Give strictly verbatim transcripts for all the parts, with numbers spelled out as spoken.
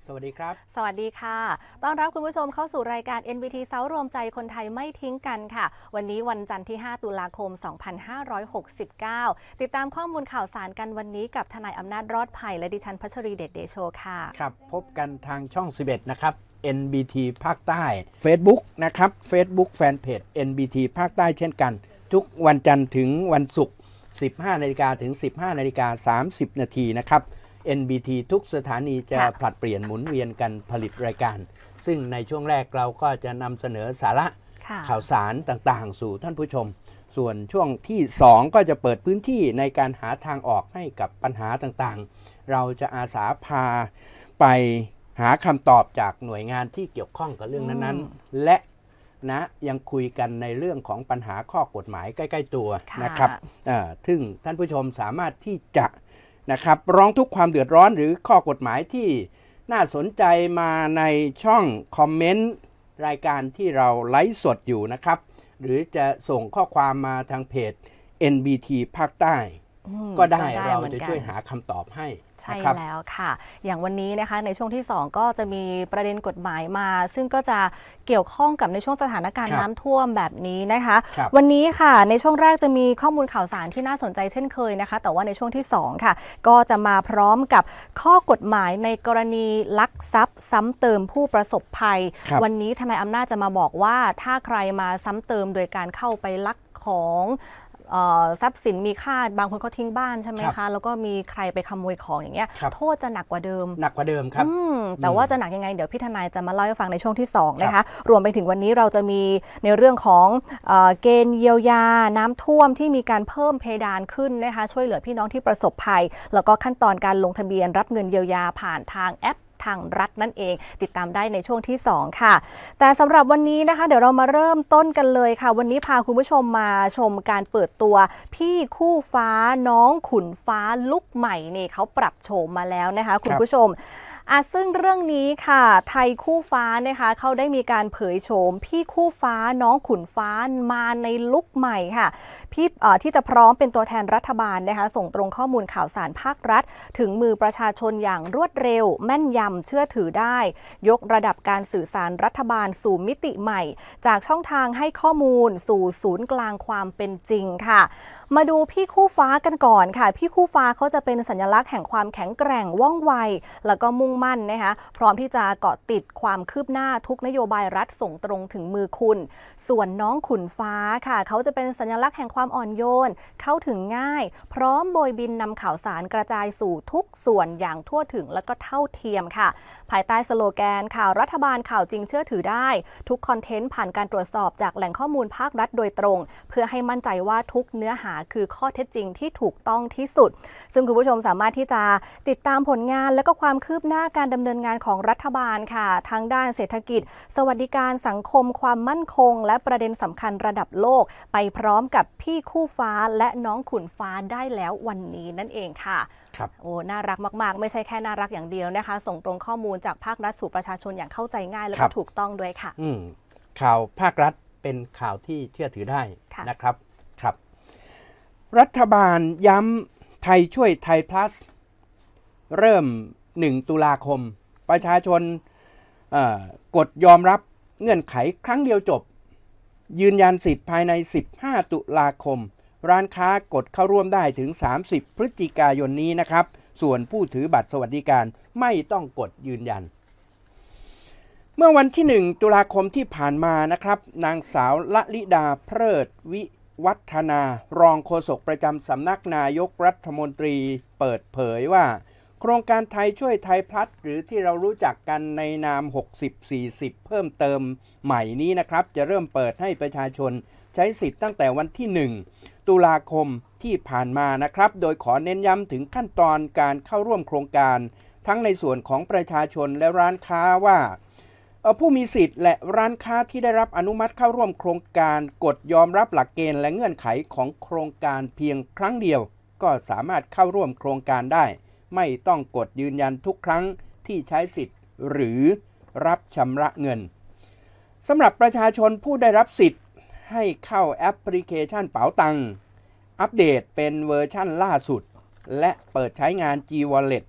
สวัสดีครับสวัสดีค่ะต้อนรับคุณผู้ชมเข้าสู่รายการ เอ็น วี ที เซาท์รวมใจคนไทยไม่ทิ้งกันค่ะวันนี้วันจันทร์ที่ห้าตุลาคมสองพันห้าร้อยหกสิบเก้าติดตามข้อมูลข่าวสารกันวันนี้กับทนายอำนาจรอดไผ่และดิฉันพัชรีเดชเดโชค่ะครับพบกันทางช่องสิบเอ็ดนะครับ เอ็น บี ที ภาคใต้ Facebook นะครับ Facebook Fanpage เอ็น บี ที ภาคใต้เช่นกันทุกวันจันทร์ถึงวันศุกร์ สิบห้านาฬิกาถึง สิบห้านาฬิกาสามสิบนาทีนะครับ เอ็น บี ที ทุกสถานีจะผลัดเปลี่ยนหมุนเวียนกันผลิตรายการซึ่งในช่วงแรกเราก็จะนำเสนอสาระข่าวสารต่างๆสู่ท่านผู้ชมส่วนช่วงที่สองก็จะเปิดพื้นที่ในการหาทางออกให้กับปัญหาต่างๆเราจะอาสาพาไปหาคำตอบจากหน่วยงานที่เกี่ยวข้องกับเรื่องนั้นๆและนะยังคุยกันในเรื่องของปัญหาข้อกฎหมายใกล้ๆตัวนะครับซึ่งท่านผู้ชมสามารถที่จะนะครับร้องทุกข์ความเดือดร้อนหรือข้อกฎหมายที่น่าสนใจมาในช่องคอมเมนต์รายการที่เราไลฟ์สดอยู่นะครับหรือจะส่งข้อความมาทางเพจ เอ็น บี ที ภาคใต้ก็ได้เราจะช่วยหาคำตอบให้ใช่แล้วค่ะอย่างวันนี้นะคะในช่วงที่สองก็จะมีประเด็นกฎหมายมาซึ่งก็จะเกี่ยวข้องกับในช่วงสถานการณ์น้ำท่วมแบบนี้นะคะวันนี้ค่ะในช่วงแรกจะมีข้อมูลข่าวสารที่น่าสนใจเช่นเคยนะคะแต่ว่าในช่วงที่สองค่ะก็จะมาพร้อมกับข้อกฎหมายในกรณีลักทรัพย์ซ้ำเติมผู้ประสบภัยวันนี้ทนายอำนาจจะมาบอกว่าถ้าใครมาซ้ำเติมโดยการเข้าไปลักของทรัพย์สินมีค่าบางคนเขาทิ้งบ้านใช่ไหมคะแล้วก็มีใครไปขโมยของอย่างเงี้ยโทษจะหนักกว่าเดิมหนักกว่าเดิมครับแต่ว่าจะหนักยังไงเดี๋ยวพี่ทนายจะมาเล่าให้ฟังในช่วงที่สองนะคะรวมไปถึงวันนี้เราจะมีในเรื่องของเอ่อเกณฑ์เยียวยาน้ำท่วมที่มีการเพิ่มเพดานขึ้นนะคะช่วยเหลือพี่น้องที่ประสบภัยแล้วก็ขั้นตอนการลงทะเบียนรับเงินเยียวยาผ่านทางแอปทางรัฐนั่นเองติดตามได้ในช่วงที่สองค่ะแต่สำหรับวันนี้นะคะเดี๋ยวเรามาเริ่มต้นกันเลยค่ะวันนี้พาคุณผู้ชมมาชมการเปิดตัวพี่คู่ฟ้าน้องขุนฟ้าลุกใหม่นี่เขาปรับโฉมมาแล้วนะคะคุณผู้ชมอ่ะซึ่งเรื่องนี้ค่ะไทยคู่ฟ้านะคะเขาได้มีการเผยโฉมพี่คู่ฟ้าน้องขุนฟ้ามาในลุคใหม่ค่ะพี่ที่จะพร้อมเป็นตัวแทนรัฐบาลนะคะส่งตรงข้อมูลข่าวสารภาครัฐถึงมือประชาชนอย่างรวดเร็วแม่นยำเชื่อถือได้ยกระดับการสื่อสารรัฐบาลสู่มิติใหม่จากช่องทางให้ข้อมูลสู่ศูนย์กลางความเป็นจริงค่ะมาดูพี่คู่ฟ้ากันก่อนค่ะพี่คู่ฟ้าเขาจะเป็นสัญลักษณ์แห่งความแข็งแกร่งว่องไวแล้วก็มุ่งมั่นนะคะพร้อมที่จะเกาะติดความคืบหน้าทุกนโยบายรัฐส่งตรงถึงมือคุณส่วนน้องขุนฟ้าค่ะเขาจะเป็นสัญลักษณ์แห่งความอ่อนโยนเข้าถึงง่ายพร้อมโบยบินนำข่าวสารกระจายสู่ทุกส่วนอย่างทั่วถึงและก็เท่าเทียมค่ะภายใต้สโลแกนข่าวรัฐบาลข่าวจริงเชื่อถือได้ทุกคอนเทนต์ผ่านการตรวจสอบจากแหล่งข้อมูลภาครัฐโดยตรงเพื่อให้มั่นใจว่าทุกเนื้อหาคือข้อเท็จจริงที่ถูกต้องที่สุดซึ่งคุณผู้ชมสามารถที่จะติดตามผลงานและก็ความคืบหน้าการดำเนินงานของรัฐบาลค่ะทั้งด้านเศรษฐกิจสวัสดิการสังคมความมั่นคงและประเด็นสำคัญระดับโลกไปพร้อมกับพี่คู่ฟ้าและน้องขุนฟ้าได้แล้ววันนี้นั่นเองค่ะโอ้น่ารักมากๆไม่ใช่แค่น่ารักอย่างเดียวนะคะส่งตรงข้อมูลจากภาครัฐสู่ประชาชนอย่างเข้าใจง่ายและก็ถูกต้องด้วยค่ะข่าวภาครัฐเป็นข่าวที่เชื่อถือได้นะครับครับรัฐบาลย้ำไทยช่วยไทย plus เริ่มหนึ่งตุลาคมประชาชนกดยอมรับเงื่อนไขครั้งเดียวจบยืนยันสิทธิ์ภายในสิบห้าตุลาคมร้านค้ากดเข้าร่วมได้ถึงสามสิบพฤศจิกายนนี้นะครับส่วนผู้ถือบัตรสวัสดิการไม่ต้องกดยืนยันเมื่อวันที่หนึ่งตุลาคมที่ผ่านมานะครับนางสาวละลิดาเพลิดวิวัฒนารองโฆษกประจำสำนักนายกรัฐมนตรีเปิดเผยว่าโครงการไทยช่วยไทยพลัสหรือที่เรารู้จักกันในนามหกสิบ สี่สิบเพิ่มเติมใหม่นี้นะครับจะเริ่มเปิดให้ประชาชนใช้สิทธิ์ตั้งแต่วันที่หนึ่งตุลาคมที่ผ่านมานะครับโดยขอเน้นย้ำถึงขั้นตอนการเข้าร่วมโครงการทั้งในส่วนของประชาชนและร้านค้าว่าผู้มีสิทธิ์และร้านค้าที่ได้รับอนุมัติเข้าร่วมโครงการกดยอมรับหลักเกณฑ์และเงื่อนไขของโครงการเพียงครั้งเดียวก็สามารถเข้าร่วมโครงการได้ไม่ต้องกดยืนยันทุกครั้งที่ใช้สิทธิ์หรือรับชำระเงินสำหรับประชาชนผู้ได้รับสิทธิ์ให้เข้าแอปพลิเคชันเป๋าตังอัปเดตเป็นเวอร์ชั่นล่าสุดและเปิดใช้งาน G Wallet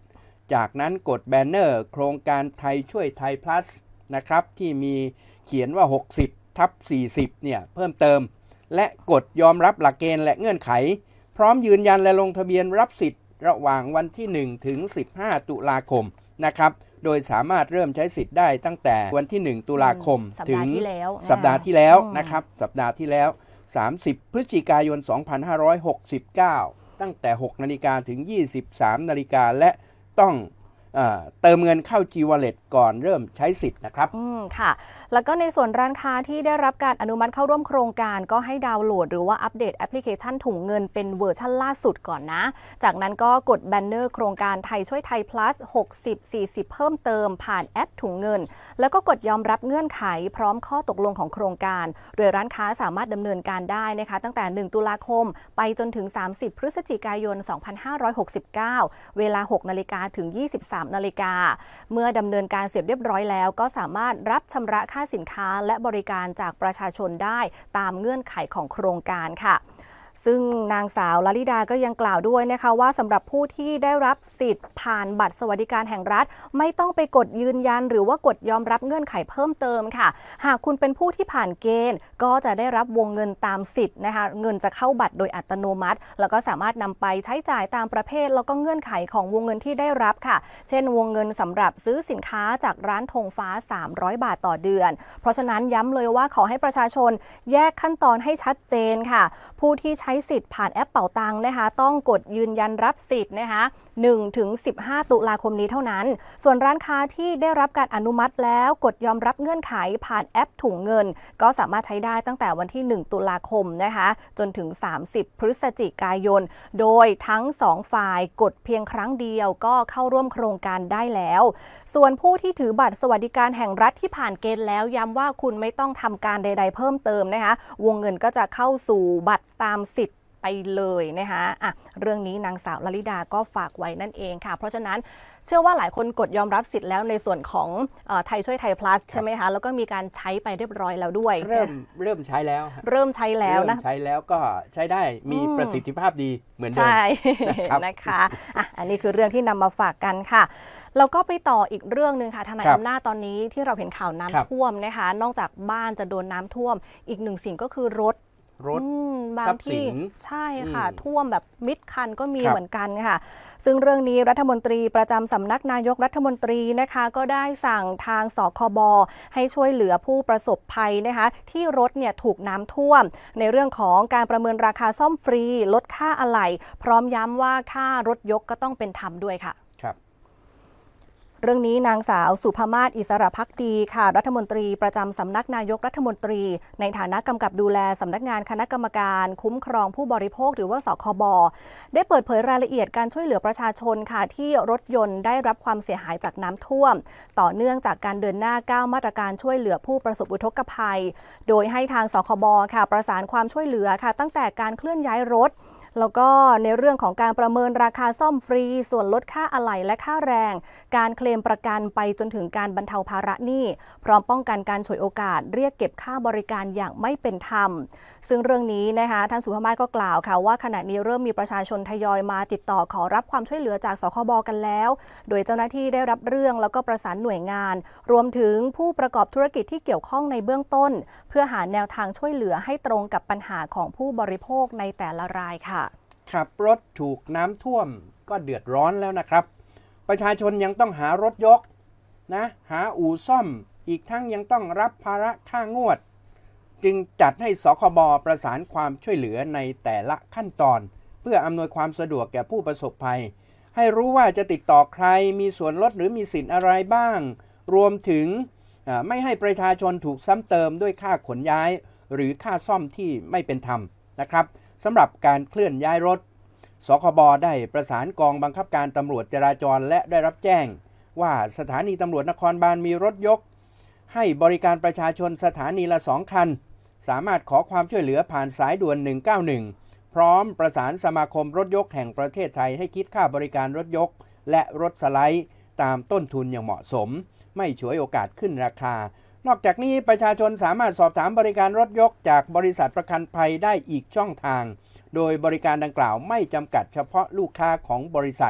จากนั้นกดแบนเนอร์โครงการไทยช่วยไทย plus นะครับที่มีเขียนว่าหกสิบทับสี่สิบเนี่ยเพิ่มเติมและกดยอมรับหลักเกณฑ์และเงื่อนไขพร้อมยืนยันและลงทะเบียนรับสิทธิ์ระหว่างวันที่หนึ่งถึงสิบห้าตุลาคมนะครับโดยสามารถเริ่มใช้สิทธิ์ได้ตั้งแต่วันที่หนึ่งตุลาคมถึงสัปดาห์ที่แล้วนะครับสัปดาห์ที่แล้วสามสิบพฤศจิกายนสองพันห้าร้อยหกสิบเก้าตั้งแต่หกนาฬิกาถึงยี่สิบสามนาฬิกาและต้องเอ่อเติมเงินเข้า G-Wallet ก่อนเริ่มใช้สิทธิ์นะครับอืมค่ะแล้วก็ในส่วนร้านค้าที่ได้รับการอนุมัติเข้าร่วมโครงการก็ให้ดาวน์โหลดหรือว่าอัปเดตแอปพลิเคชันถุงเงินเป็นเวอร์ชันล่าสุดก่อนนะจากนั้นก็กดแบนเนอร์โครงการไทยช่วยไทย plus หกสิบ สี่สิบ เพิ่มเติมผ่านแอปถุงเงินแล้วก็กดยอมรับเงื่อนไขพร้อมข้อตกลงของโครงการโดยร้านค้าสามารถดำเนินการได้นะคะตั้งแต่หนึ่งตุลาคมไปจนถึงสามสิบพฤศจิกายนสองพันห้าร้อยหกสิบเก้าเวลาหกนาฬิกาถึงยี่สิบสามนาฬิกาเมื่อดำเนินการเสร็จเรียบร้อยแล้วก็สามารถรับชำระค่าสินค้าและบริการจากประชาชนได้ตามเงื่อนไขของโครงการค่ะซึ่งนางสาวลลิดาก็ยังกล่าวด้วยนะคะว่าสำหรับผู้ที่ได้รับสิทธิ์ผ่านบัตรสวัสดิการแห่งรัฐไม่ต้องไปกดยืนยันหรือว่ากดยอมรับเงื่อนไขเพิ่มเติมค่ะหากคุณเป็นผู้ที่ผ่านเกณฑ์ก็จะได้รับวงเงินตามสิทธิ์นะคะเงินจะเข้าบัตรโดยอัตโนมัติแล้วก็สามารถนำไปใช้จ่ายตามประเภทแล้วก็เงื่อนไขของวงเงินที่ได้รับค่ะเช่นวงเงินสำหรับซื้อสินค้าจากร้านธงฟ้าสามร้อยบาทต่อเดือนเพราะฉะนั้นย้ำเลยว่าขอให้ประชาชนแยกขั้นตอนให้ชัดเจนค่ะผู้ที่ใช้สิทธิ์ผ่านแอปเป๋าตังค์นะคะต้องกดยืนยันรับสิทธิ์นะคะหนึ่งถึงสิบห้าตุลาคมนี้เท่านั้นส่วนร้านค้าที่ได้รับการอนุมัติแล้วกดยอมรับเงื่อนไขผ่านแอปถุงเงินก็สามารถใช้ได้ตั้งแต่วันที่หนึ่งตุลาคมนะคะจนถึงสามสิบพฤศจิกายนโดยทั้งสองฝ่ายกดเพียงครั้งเดียวก็เข้าร่วมโครงการได้แล้วส่วนผู้ที่ถือบัตรสวัสดิการแห่งรัฐที่ผ่านเกณฑ์แล้วย้ำว่าคุณไม่ต้องทำการใดๆเพิ่มเติมนะคะวงเงินก็จะเข้าสู่บัตรตามสิทธิ์ไปเลยนะคะอ่ะเรื่องนี้นางสาวลลิดาก็ฝากไว้นั่นเองค่ะเพราะฉะนั้นเชื่อว่าหลายคนกดยอมรับสิทธิ์แล้วในส่วนของเอ่อไทยช่วยไทย plus ใช่ไหมคะแล้วก็มีการใช้ไปเรียบร้อยแล้วด้วยเริ่มเริ่มใช้แล้วเริ่มใช้แล้วนะใช้แล้วก็ใช้ได้มีประสิทธิภาพดีเหมือนเดิมใช่นะคะอ่ะอันนี้คือเรื่องที่นำมาฝากกันค่ะแล้วก็ไปต่ออีกเรื่องนึงค่ะทนายอำนาจตอนนี้ที่เราเห็นข่าวน้ำท่วมนะคะนอกจากบ้านจะโดนน้ำท่วมอีกหนึ่งสิ่งก็คือรถรถบางที่ใช่ค่ะท่วมแบบมิดคันก็มีเหมือนกันค่ะซึ่งเรื่องนี้รัฐมนตรีประจำสำนักนายกรัฐมนตรีนะคะก็ได้สั่งทางสคบให้ช่วยเหลือผู้ประสบภัยนะคะที่รถเนี่ยถูกน้ำท่วมในเรื่องของการประเมินราคาซ่อมฟรีลดค่าอะไหล่พร้อมย้ำว่าค่ารถยกก็ต้องเป็นธรรมด้วยค่ะเรื่องนี้นางสาวสุภมาศอิสระภักดีค่ะรัฐมนตรีประจำสำนักนายกรัฐมนตรีในฐานะกำกับดูแลสำนักงานคณะกรรมการคุ้มครองผู้บริโภคหรือว่าสคบได้เปิดเผยรายละเอียดการช่วยเหลือประชาชนค่ะที่รถยนต์ได้รับความเสียหายจากน้ำท่วมต่อเนื่องจากการเดินหน้าก้าวมาตรการช่วยเหลือผู้ประสบอุทกภัยโดยให้ทางสคบค่ะประสานความช่วยเหลือค่ะตั้งแต่การเคลื่อนย้ายรถแล้วก็ในเรื่องของการประเมินราคาซ่อมฟรีส่วนลดค่าอะไหล่และค่าแรงการเคลมประกันไปจนถึงการบรรเทาภาระหนี้พร้อมป้องกันการฉวยโอกาสเรียกเก็บค่าบริการอย่างไม่เป็นธรรมซึ่งเรื่องนี้นะคะท่านสุภมาศก็กล่าวค่ะว่าขณะนี้เริ่มมีประชาชนทยอยมาติดต่อขอรับความช่วยเหลือจากสคบกันแล้วโดยเจ้าหน้าที่ได้รับเรื่องแล้วก็ประสานหน่วยงานรวมถึงผู้ประกอบธุรกิจที่เกี่ยวข้องในเบื้องต้นเพื่อหาแนวทางช่วยเหลือให้ตรงกับปัญหาของผู้บริโภคในแต่ละรายค่ะขับรถถูกน้ำท่วมก็เดือดร้อนแล้วนะครับประชาชนยังต้องหารถยกนะหาอู่ซ่อมอีกทั้งยังต้องรับภาระค่างวดจึงจัดให้สคบประสานความช่วยเหลือในแต่ละขั้นตอนเพื่ออำนวยความสะดวกแก่ผู้ประสบภัยให้รู้ว่าจะติดต่อใครมีส่วนลดหรือมีสิทธิ์อะไรบ้างรวมถึงไม่ให้ประชาชนถูกซ้ำเติมด้วยค่าขนย้ายหรือค่าซ่อมที่ไม่เป็นธรรมนะครับสำหรับการเคลื่อนย้ายรถสคบได้ประสานกองบังคับการตำรวจจราจรและได้รับแจ้งว่าสถานีตำรวจนครบาลมีรถยกให้บริการประชาชนสถานีละสองคันสามารถขอความช่วยเหลือผ่านสายด่วนหนึ่งเก้าหนึ่งพร้อมประสานสมาคมรถยกแห่งประเทศไทยให้คิดค่าบริการรถยกและรถสไลด์ตามต้นทุนอย่างเหมาะสมไม่ฉวยโอกาสขึ้นราคานอกจากนี้ประชาชนสามารถสอบถามบริการรถยกจากบริษัทประกันภัยได้อีกช่องทางโดยบริการดังกล่าวไม่จำกัดเฉพาะลูกค้าของบริษัท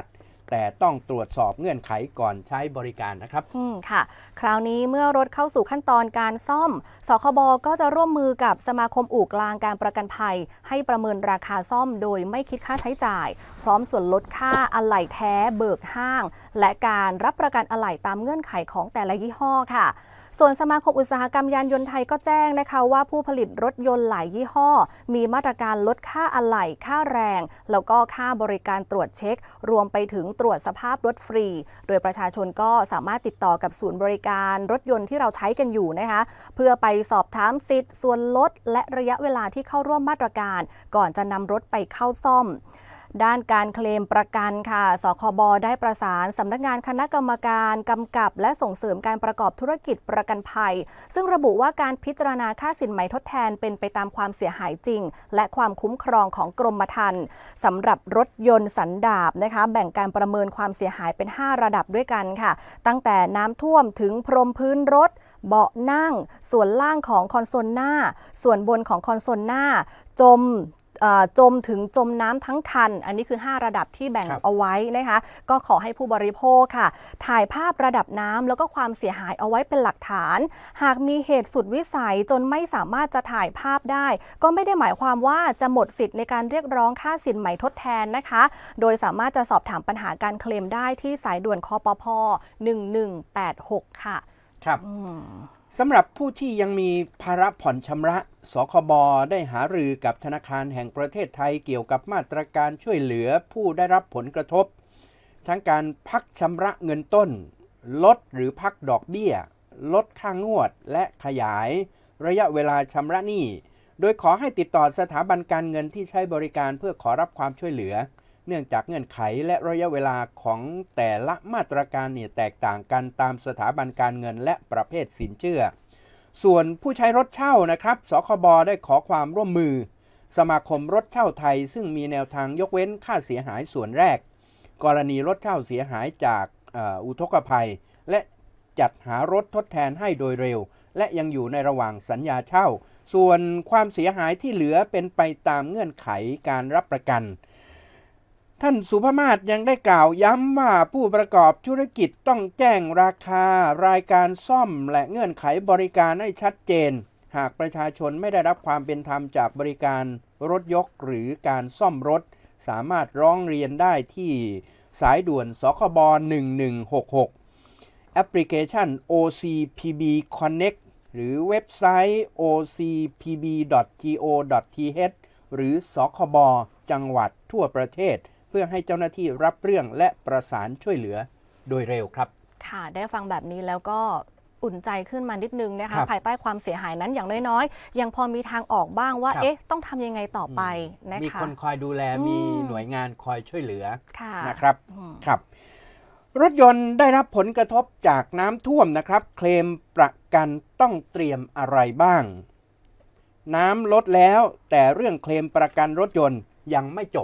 แต่ต้องตรวจสอบเงื่อนไขก่อนใช้บริการนะครับอืมค่ะคราวนี้เมื่อรถเข้าสู่ขั้นตอนการซ่อมสคบก็จะร่วมมือกับสมาคมอู่กลางการประกันภัยให้ประเมินราคาซ่อมโดยไม่คิดค่าใช้จ่ายพร้อมส่วนลดค่าอะไหล่แท้เบิกห้างและการรับประกันอะไหล่ตามเงื่อนไขของแต่ละยี่ห้อค่ะส่วนสมาคมอุตสาหกรรมยานยนต์ไทยก็แจ้งนะคะว่าผู้ผลิตรถยนต์หลายยี่ห้อมีมาตรการลดค่าอะไหล่ค่าแรงแล้วก็ค่าบริการตรวจเช็ครวมไปถึงตรวจสภาพรถฟรีโดยประชาชนก็สามารถติดต่อกับศูนย์บริการรถยนต์ที่เราใช้กันอยู่นะคะเพื่อไปสอบถามสิทธิ์ส่วนลดและระยะเวลาที่เข้าร่วมมาตรการก่อนจะนำรถไปเข้าซ่อมด้านการเคลมประกันค่ะสคบได้ประสานสำนักงานคณะกรรมการกำกับและส่งเสริมการประกอบธุรกิจประกันภัยซึ่งระบุว่าการพิจารณาค่าสินไหมทดแทนเป็นไปตามความเสียหายจริงและความคุ้มครองของกรมธรรม์สำหรับรถยนต์สันดาปนะคะแบ่งการประเมินความเสียหายเป็นห้าระดับด้วยกันค่ะตั้งแต่น้ำท่วมถึงพรมพื้นรถเบาะนั่งส่วนล่างของคอนโซลหน้าส่วนบนของคอนโซลหน้าจมจมถึงจมน้ำทั้งคันอันนี้คือห้าระดับที่แบ่งเอาไว้นะคะก็ขอให้ผู้บริโภคค่ะถ่ายภาพระดับน้ำแล้วก็ความเสียหายเอาไว้เป็นหลักฐานหากมีเหตุสุดวิสัยจนไม่สามารถจะถ่ายภาพได้ก็ไม่ได้หมายความว่าจะหมดสิทธิ์ในการเรียกร้องค่าสินไหมทดแทนนะคะโดยสามารถจะสอบถามปัญหาการเคลมได้ที่สายด่วนคปภหนึ่งหนึ่งแปดหกค่ะครับสำหรับผู้ที่ยังมีภาระผ่อนชำระสคบได้หารือกับธนาคารแห่งประเทศไทยเกี่ยวกับมาตรการช่วยเหลือผู้ได้รับผลกระทบทั้งการพักชำระเงินต้นลดหรือพักดอกเบี้ยลดค่างวดและขยายระยะเวลาชำระหนี้โดยขอให้ติดต่อสถาบันการเงินที่ใช้บริการเพื่อขอรับความช่วยเหลือเนื่องจากเงื่อนไขและระยะเวลาของแต่ละมาตรการเนี่ยแตกต่างกันตามสถาบันการเงินและประเภทสินเชื่อส่วนผู้ใช้รถเช่านะครับสคบได้ขอความร่วมมือสมาคมรถเช่าไทยซึ่งมีแนวทางยกเว้นค่าเสียหายส่วนแรกกรณีรถเช่าเสียหายจากอุทกภัยและจัดหารถทดแทนให้โดยเร็วและยังอยู่ในระหว่างสัญญาเช่าส่วนความเสียหายที่เหลือเป็นไปตามเงื่อนไขการรับประกันท่านสุภมาศยังได้กล่าวย้ำว่าผู้ประกอบธุรกิจต้องแจ้งราคารายการซ่อมและเงื่อนไขบริการให้ชัดเจนหากประชาชนไม่ได้รับความเป็นธรรมจากบริการรถยกหรือการซ่อมรถสามารถร้องเรียนได้ที่สายด่วนสคบหนึ่งหนึ่งหกหกแอปพลิเคชัน โอ ซี พี บี Connect หรือเว็บไซต์ โอ ซี พี บี ดอท จี โอ ดอท ที เอช หรือสคบจังหวัดทั่วประเทศเพื่อให้เจ้าหน้าที่รับเรื่องและประสานช่วยเหลือโดยเร็วครับค่ะได้ฟังแบบนี้แล้วก็อุ่นใจขึ้นมานิดนึงนะคะภายใต้ความเสียหายนั้นอย่างน้อยๆยังพอมีทางออกบ้างว่าเอ๊ะต้องทำยังไงต่อไปนะคะมีคนคอยดูแลมีหน่วยงานคอยช่วยเหลือนะครับครับรถยนต์ได้รับผลกระทบจากน้ำท่วมนะครับเคลมประกันต้องเตรียมอะไรบ้างน้ำลดแล้วแต่เรื่องเคลมประกันรถยนต์ยังไม่จบ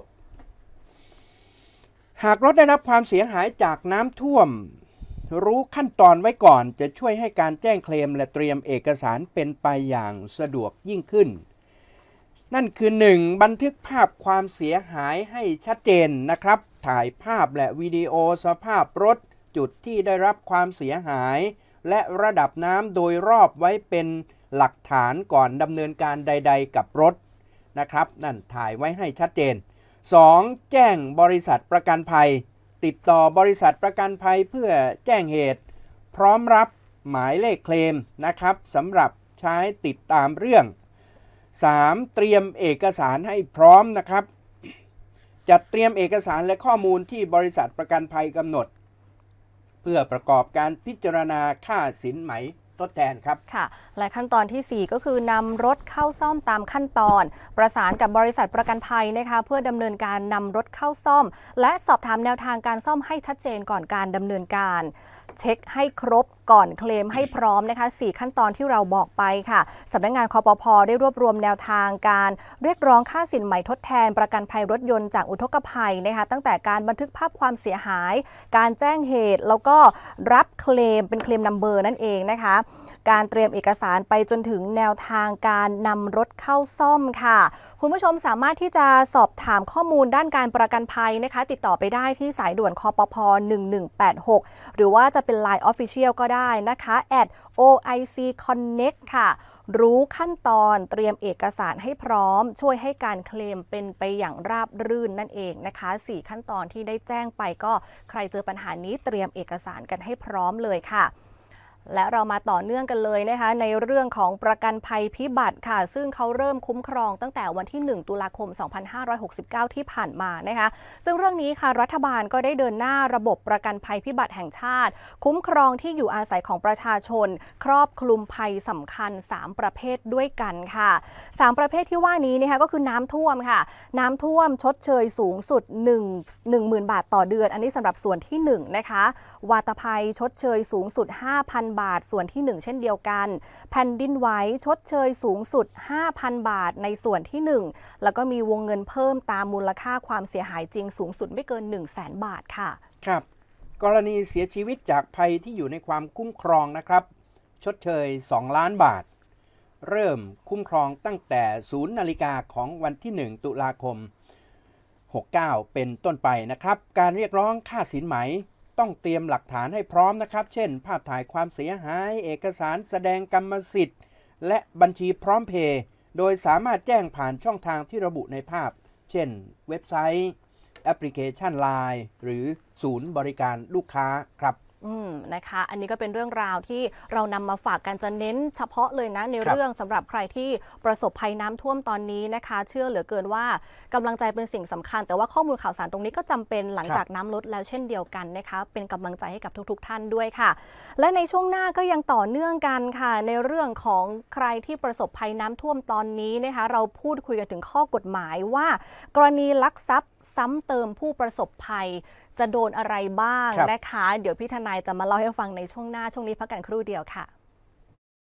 หากรถได้รับความเสียหายจากน้ำท่วมรู้ขั้นตอนไว้ก่อนจะช่วยให้การแจ้งเคลมและเตรียมเอกสารเป็นไปอย่างสะดวกยิ่งขึ้นนั่นคือ หนึ่ง บันทึกภาพความเสียหายให้ชัดเจนนะครับถ่ายภาพและวิดีโอสภาพรถจุดที่ได้รับความเสียหายและระดับน้ำโดยรอบไว้เป็นหลักฐานก่อนดำเนินการใดๆกับรถนะครับนั่นถ่ายไว้ให้ชัดเจนสอง แจ้งบริษัทประกันภัยติดต่อบริษัทประกันภัยเพื่อแจ้งเหตุพร้อมรับหมายเลขเคลมนะครับสำหรับใช้ติดตามเรื่อง สาม เตรียมเอกสารให้พร้อมนะครับจัดเตรียมเอกสารและข้อมูลที่บริษัทประกันภัยกำหนดเพื่อประกอบการพิจารณาค่าสินไหมทดแทนครับค่ะและขั้นตอนที่สี่ก็คือนำรถเข้าซ่อมตามขั้นตอนประสานกับบริษัทประกันภัยนะคะเพื่อดำเนินการนำรถเข้าซ่อมและสอบถามแนวทางการซ่อมให้ชัดเจนก่อนการดำเนินการเช็คให้ครบก่อนเคลมให้พร้อมนะคะสี่ขั้นตอนที่เราบอกไปค่ะสำนักงานคปภ.ได้รวบรวมแนวทางการเรียกร้องค่าสินไหมทดแทนประกันภัยรถยนต์จากอุทกภัยนะคะตั้งแต่การบันทึกภาพความเสียหายการแจ้งเหตุแล้วก็รับเคลมเป็นเคลมนัมเบอร์นั่นเองนะคะการเตรียมเอกสารไปจนถึงแนวทางการนำรถเข้าซ่อมค่ะคุณผู้ชมสามารถที่จะสอบถามข้อมูลด้านการประกันภัยนะคะติดต่อไปได้ที่สายด่วนคปพหนึ่งหนึ่งแปดหกหรือว่าจะเป็น ไลน์ Official ก็ได้นะคะ แอท โอ ไอ ซี คอนเน็กต์ ค่ะรู้ขั้นตอนเตรียมเอกสารให้พร้อมช่วยให้การเคลมเป็นไปอย่างราบรื่นนั่นเองนะคะสี่ขั้นตอนที่ได้แจ้งไปก็ใครเจอปัญหานี้เตรียมเอกสารกันให้พร้อมเลยค่ะและเรามาต่อเนื่องกันเลยนะคะในเรื่องของประกันภัยพิบัติค่ะซึ่งเขาเริ่มคุ้มครองตั้งแต่วันที่หนึ่งตุลาคมสองพันห้าร้อยหกสิบเก้าที่ผ่านมานะคะซึ่งเรื่องนี้ค่ะรัฐบาลก็ได้เดินหน้าระบบประกันภัยพิบัติแห่งชาติคุ้มครองที่อยู่อาศัยของประชาชนครอบคลุมภัยสำคัญสามประเภทด้วยกันค่ะสามประเภทที่ว่านี้นะคะก็คือน้ำท่วมค่ะน้ำท่วมชดเชยสูงสุดหนึ่ง หนึ่งหมื่น บาทต่อเดือนอันนี้สำหรับส่วนที่หนึ่งนะคะวาตภัยชดเชยสูงสุด ห้าพัน บาทส่วนที่หนึ่งเช่นเดียวกันแผ่นดินไหวชดเชยสูงสุด ห้าพัน บาทในส่วนที่หนึ่งแล้วก็มีวงเงินเพิ่มตามมูลค่าความเสียหายจริงสูงสุดไม่เกิน หนึ่งแสน บาทค่ะครับกรณีเสียชีวิตจากภัยที่อยู่ในความคุ้มครองนะครับชดเชยสองล้านบาทเริ่มคุ้มครองตั้งแต่ศูนย์นาฬิกาของวันที่หนึ่งตุลาคมหกเก้าเป็นต้นไปนะครับการเรียกร้องค่าสินไหมต้องเตรียมหลักฐานให้พร้อมนะครับเช่นภาพถ่ายความเสียหายเอกสารแสดงกรรมสิทธิ์และบัญชีพร้อมเพย์โดยสามารถแจ้งผ่านช่องทางที่ระบุในภาพเช่นเว็บไซต์แอปพลิเคชัน ไลน์ หรือศูนย์บริการลูกค้าครับอืมนะคะอันนี้ก็เป็นเรื่องราวที่เรานำมาฝากกันจะเน้นเฉพาะเลยนะในเรื่องสำหรับใครที่ประสบภัยน้ำท่วมตอนนี้นะคะเชื่อเหลือเกินว่ากำลังใจเป็นสิ่งสำคัญแต่ว่าข้อมูลข่าวสารตรงนี้ก็จำเป็นหลังจากน้ำลดแล้วเช่นเดียวกันนะคะเป็นกำลังใจให้กับทุกๆท่านด้วยค่ะและในช่วงหน้าก็ยังต่อเนื่องกันค่ะในเรื่องของใครที่ประสบภัยน้ำท่วมตอนนี้นะคะเราพูดคุยกันถึงข้อกฎหมายว่ากรณีลักทรัพย์ซ้ำเติมผู้ประสบภัยจะโดนอะไรบ้างนะคะเดี๋ยวพี่ทนายจะมาเล่าให้ฟังในช่วงหน้าช่วงนี้พักกันครู่เดียวค่ะ